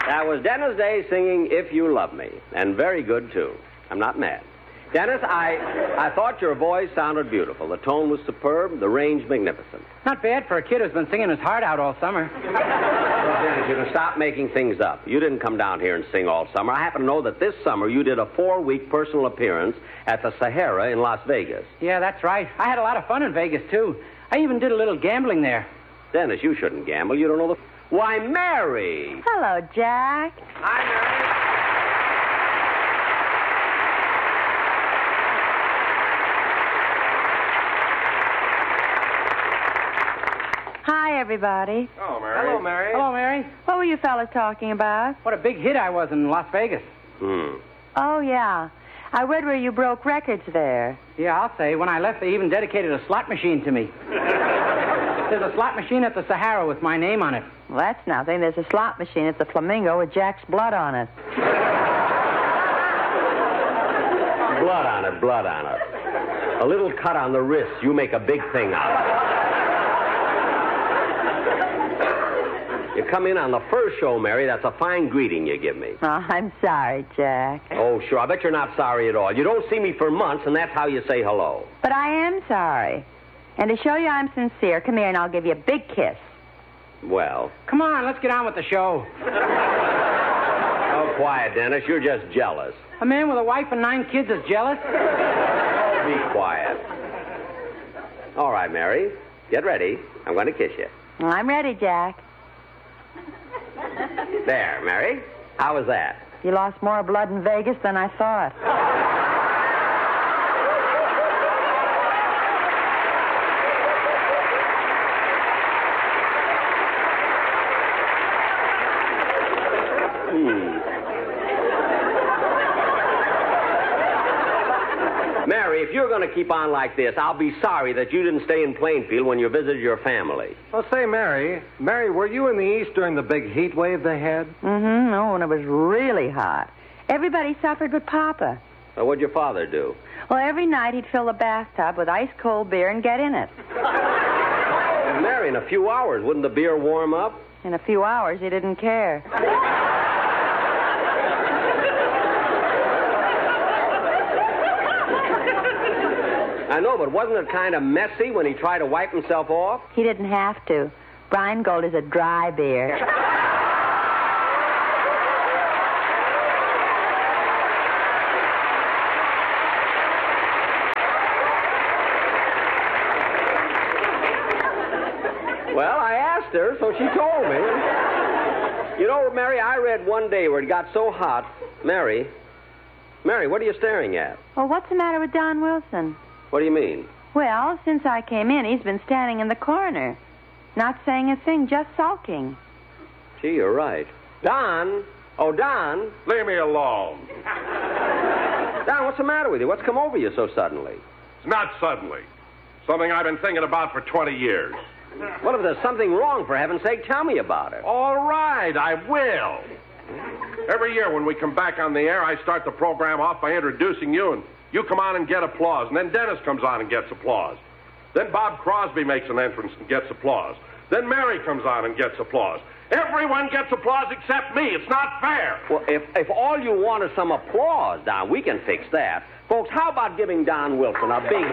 That was Dennis Day singing If You Love Me. And very good, too. I'm not mad. Dennis, I thought your voice sounded beautiful. The tone was superb, the range magnificent. Not bad for a kid who's been singing his heart out all summer. Well, Dennis, you can stop making things up. You didn't come down here and sing all summer. I happen to know that this summer you did a 4-week personal appearance at the Sahara in Las Vegas. Yeah, that's right. I had a lot of fun in Vegas, too. I even did a little gambling there. Dennis, you shouldn't gamble. You don't know the... Why, Mary! Hello, Jack. Hi, Mary. Hi, everybody. Oh, Mary. Hello, Mary. Hello, Mary. What were you fellas talking about? What a big hit I was in Las Vegas. Oh, yeah. I read where you broke records there. Yeah, I'll say. When I left, they even dedicated a slot machine to me. There's a slot machine at the Sahara with my name on it. Well, that's nothing. There's a slot machine at the Flamingo with Jack's blood on it. Blood on it, blood on it. A little cut on the wrist. You make a big thing out of it. You come in on the first show, Mary. That's a fine greeting you give me. Oh, I'm sorry, Jack. Oh, sure. I bet you're not sorry at all. You don't see me for months, and that's how you say hello. But I am sorry. And to show you I'm sincere, come here and I'll give you a big kiss. Well. Come on, let's get on with the show. Oh, quiet, Dennis. You're just jealous. A man with a wife and 9 kids is jealous? Be quiet. All right, Mary. Get ready. I'm going to kiss you. Well, I'm ready, Jack. There, Mary. How was that? You lost more blood in Vegas than I thought. Mary, if you're going to keep on like this, I'll be sorry that you didn't stay in Plainfield when you visited your family. Oh, say, Mary, were you in the East during the big heat wave they had? Mm-hmm. No, and it was really hot. Everybody suffered but Papa. Well, what'd your father do? Well, every night he'd fill the bathtub with ice-cold beer and get in it. Well, Mary, in a few hours, wouldn't the beer warm up? In a few hours, he didn't care. I know, but wasn't it kind of messy when he tried to wipe himself off? He didn't have to. Brian Gold is a dry beer. Well, I asked her, so she told me. You know, Mary, I read one day where it got so hot. Mary, what are you staring at? Well, what's the matter with Don Wilson? What do you mean? Well, since I came in, he's been standing in the corner. Not saying a thing, just sulking. Gee, you're right. Don? Oh, Don? Leave me alone. Don, what's the matter with you? What's come over you so suddenly? It's not suddenly. Something I've been thinking about for 20 years. Well, if there's something wrong, for heaven's sake, tell me about it. All right, I will. Every year when we come back on the air, I start the program off by introducing you, and you come on and get applause. And then Dennis comes on and gets applause. Then Bob Crosby makes an entrance and gets applause. Then Mary comes on and gets applause. Everyone gets applause except me. It's not fair. Well, if all you want is some applause, Don, we can fix that. Folks, how about giving Don Wilson a big...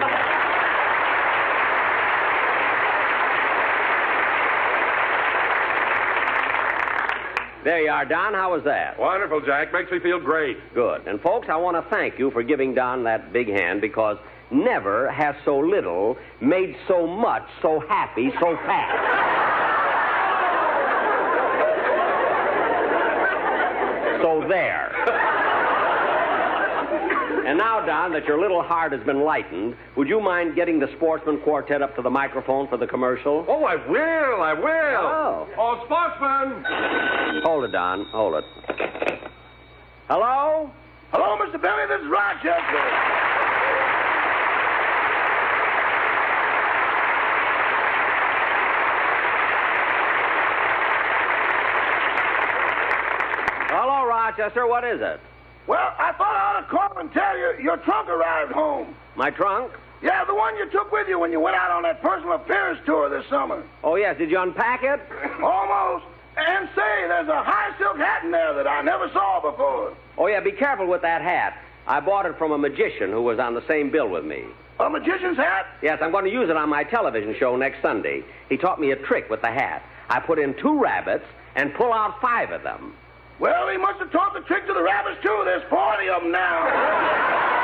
There you are, Don. How was that? Wonderful, Jack. Makes me feel great. Good. And, folks, I want to thank you for giving Don that big hand because never has so little made so much so happy so fast. So there. And now, Don, that your little heart has been lightened, would you mind getting the Sportsman Quartet up to the microphone for the commercial? Oh, I will. Oh. Oh, Sportsman. Hold it, Don. Hold it. Hello? Hello, Mr. Benny. This is Rochester. Hello, Rochester. What is it? Well, I thought I ought to call and tell you your trunk arrived home. My trunk? Yeah, the one you took with you when you went out on that personal appearance tour this summer. Oh, yes. Did you unpack it? Almost. And say, there's a high silk hat in there that I never saw before. Oh, yeah, be careful with that hat. I bought it from a magician who was on the same bill with me. A magician's hat? Yes, I'm going to use it on my television show next Sunday. He taught me a trick with the hat. I put in 2 rabbits and pull out 5 of them. Well, he must have taught the trick to the rabbits, too. There's 40 of them now.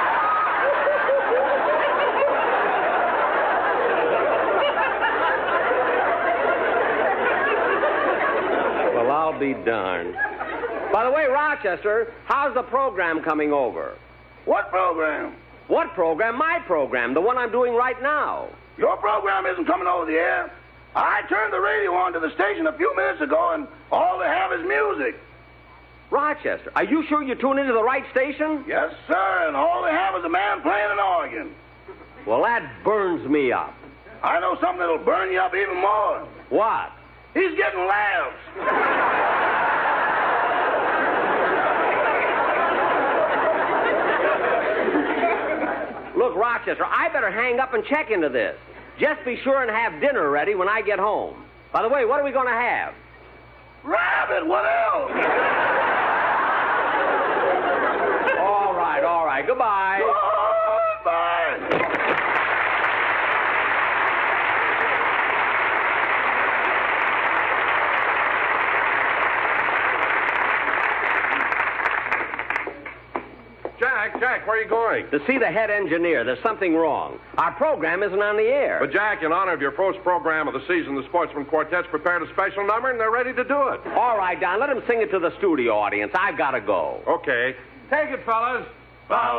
Well, I'll be darned. By the way, Rochester, how's the program coming over? What program? What program? My program, the one I'm doing right now. Your program isn't coming over the air. I turned the radio on to the station a few minutes ago, and all they have is music. Rochester, are you sure you tuned into the right station? Yes, sir, and all they have is a man playing an organ. Well, that burns me up. I know something that'll burn you up even more. What? He's getting laughs. Look, Rochester, I better hang up and check into this. Just be sure and have dinner ready when I get home. By the way, what are we going to have? Rabbit, what else? All right. Goodbye. Goodbye. Jack, where are you going? To see the head engineer. There's something wrong. Our program isn't on the air. But, Jack, in honor of your first program of the season, the Sportsman Quartet's prepared a special number, and they're ready to do it. All right, Don, let him sing it to the studio audience. I've got to go. Okay. Take it, fellas. Bow